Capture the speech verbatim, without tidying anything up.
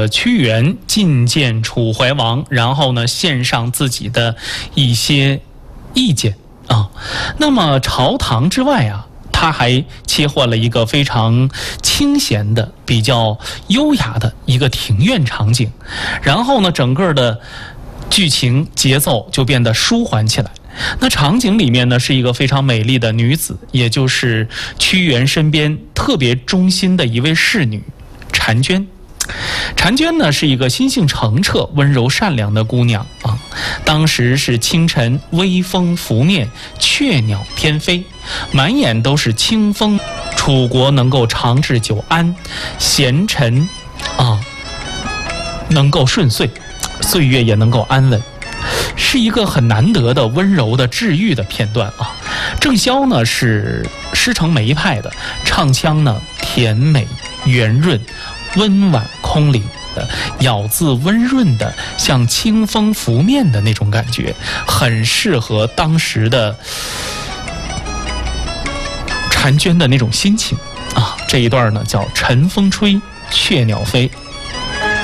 呃，屈原觐见楚怀王，然后呢，献上自己的一些意见啊。那么朝堂之外啊，他还切换了一个非常清闲的、比较优雅的一个庭院场景，然后呢，整个的剧情节奏就变得舒缓起来。那场景里面呢，是一个非常美丽的女子，也就是屈原身边特别忠心的一位侍女婵娟。婵娟呢是一个心性澄澈、温柔善良的姑娘啊。当时是清晨微风拂面，雀鸟翩飞，满眼都是清风。楚国能够长治久安，贤臣啊能够顺遂，岁月也能够安稳，是一个很难得的温柔的治愈的片段啊。郑萧呢是师承梅派的，唱腔呢甜美圆润、温婉空灵的，咬字温润的，像清风拂面的那种感觉，很适合当时的婵娟的那种心情啊。这一段呢叫晨风吹，雀鸟飞。